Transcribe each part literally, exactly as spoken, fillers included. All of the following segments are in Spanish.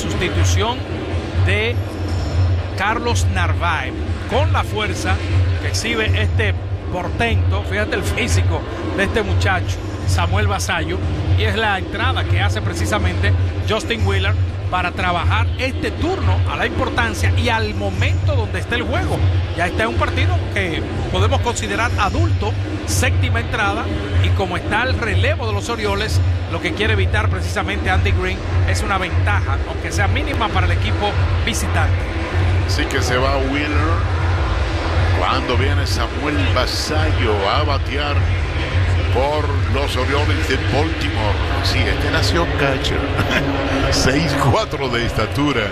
sustitución de Carlos Narváez, con la fuerza que exhibe este portento. Fíjate el físico de este muchacho, Samuel Basallo, y es la entrada que hace precisamente Justin Wheeler para trabajar este turno a la importancia y al momento donde está el juego. Ya está en un partido que podemos considerar adulto, séptima entrada, y como está el relevo de los Orioles, lo que quiere evitar precisamente Andy Green es una ventaja, aunque sea mínima, para el equipo visitante. Sí que se va Wheeler cuando viene Samuel Basallo a batear por los Orioles de Baltimore. Sí, este nació catcher. seis cuatro de estatura.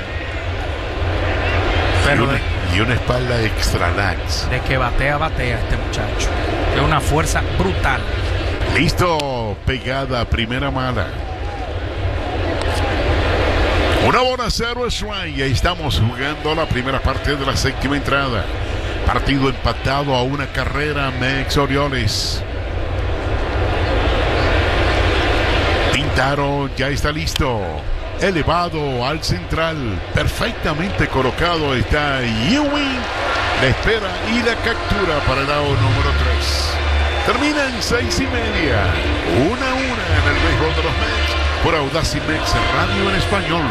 Pero y, una, de, y una espalda extra lax. De que batea, batea este muchacho. Es una fuerza brutal. Listo, pegada, primera mala. Una bola, cero strike. Y ahí estamos jugando la primera parte de la séptima entrada. Partido empatado a una carrera, Mex Orioles. Pintaro ya está listo. Elevado al central. Perfectamente colocado está Ewing. La espera y la captura para el lado número tres. Termina en seis y media. Una a una en el béisbol de los Mets. Por Audacy Mex Radio en español.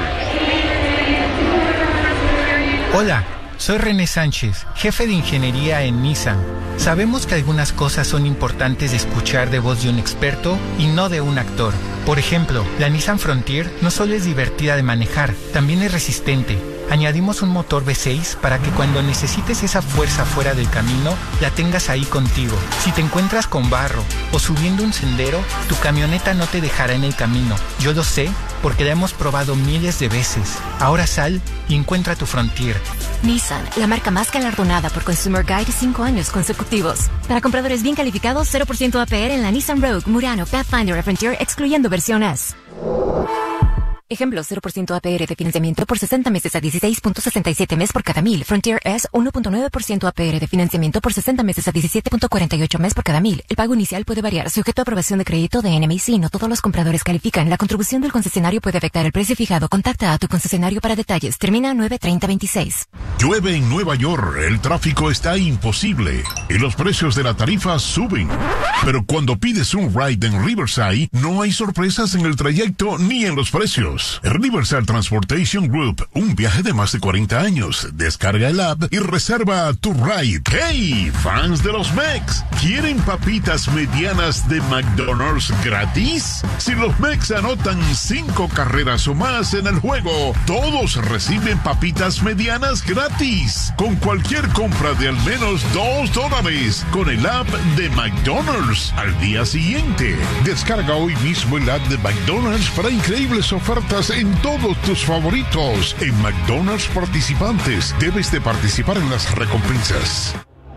Hola, soy René Sánchez, jefe de ingeniería en Nissan. Sabemos que algunas cosas son importantes de escuchar de voz de un experto y no de un actor. Por ejemplo, la Nissan Frontier no solo es divertida de manejar, también es resistente. Añadimos un motor V seis para que cuando necesites esa fuerza fuera del camino, la tengas ahí contigo. Si te encuentras con barro o subiendo un sendero, tu camioneta no te dejará en el camino. Yo lo sé porque la hemos probado miles de veces. Ahora sal y encuentra tu Frontier. Nissan, la marca más galardonada por Consumer Guide cinco años consecutivos. Para compradores bien calificados, cero por ciento A P R en la Nissan Rogue, Murano, Pathfinder y Frontier, excluyendo versión S. Ejemplo, cero por ciento A P R de financiamiento por sesenta meses a dieciséis punto sesenta y siete mes por cada mil. Frontier S, uno punto nueve por ciento A P R de financiamiento por sesenta meses a diecisiete punto cuarenta y ocho mes por cada mil. El pago inicial puede variar, sujeto a aprobación de crédito de N M I C. No todos los compradores califican. La contribución del concesionario puede afectar el precio fijado. Contacta a tu concesionario para detalles. Termina nueve treinta veintiséis. Llueve en Nueva York, el tráfico está imposible y los precios de la tarifa suben. Pero cuando pides un ride en Riverside, no hay sorpresas en el trayecto ni en los precios. Riverside Transportation Group, un viaje de más de cuarenta años. Descarga el app y reserva tu ride. ¡Hey! Fans de los Mex, ¿quieren papitas medianas de McDonald's gratis? Si los Mex anotan cinco carreras o más en el juego, todos reciben papitas medianas gratis. Con cualquier compra de al menos dos dólares con el app de McDonald's al día siguiente. Descarga hoy mismo el app de McDonald's para increíbles ofertas en todos tus favoritos. En McDonald's participantes, debes de participar en las recompensas.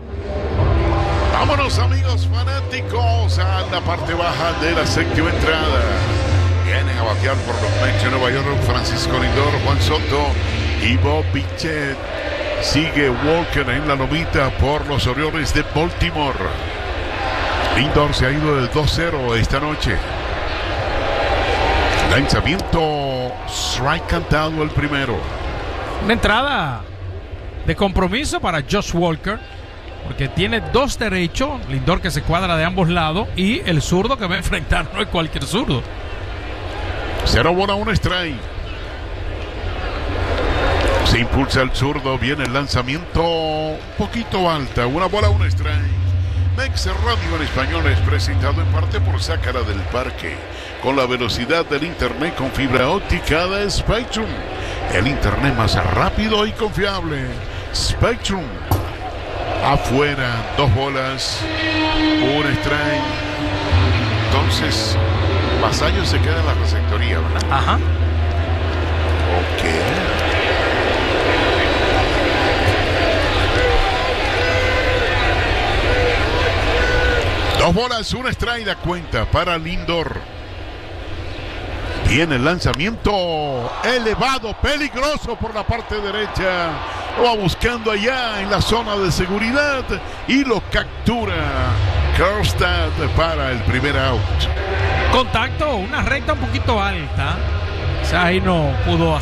Vámonos, amigos fanáticos, a la parte baja de la séptima entrada. Vienen a batear por los Mets de Nueva York Francisco Lindor, Juan Soto y Bob Bichette. Sigue Walker en la lomita por los Orioles de Baltimore. Lindor se ha ido de dos cero esta noche. Lanzamiento, strike cantado el primero. Una entrada de compromiso para Josh Walker, porque tiene dos derechos. Lindor que se cuadra de ambos lados y el zurdo que va a enfrentar no es cualquier zurdo. Cero bola, un strike. Se impulsa el zurdo, viene el lanzamiento un poquito alta, una bola, un strike. Mex Radio en español es presentado en parte por Sácara del Parque, con la velocidad del internet con fibra óptica de Spectrum, el internet más rápido y confiable. Spectrum. Afuera, dos bolas, un strike. Entonces, Basallo se queda en la receptoría, ¿verdad? Ajá. Ok. Dos bolas, un strike da cuenta para Lindor. Viene el lanzamiento elevado, peligroso por la parte derecha. Lo va buscando allá en la zona de seguridad y lo captura Kjerstad para el primer out. Contacto, una recta un poquito alta. O sea, ahí no pudo